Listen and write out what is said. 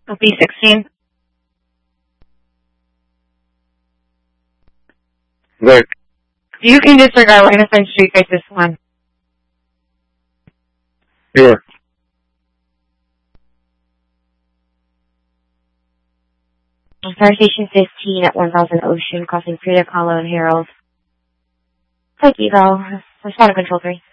B16. Where? You can disregard. We're going to send street face this one. Here. Fire Station 15 at 1000 Ocean, crossing Frida Kahlo and Harold. Take eval. Respond to Control 3.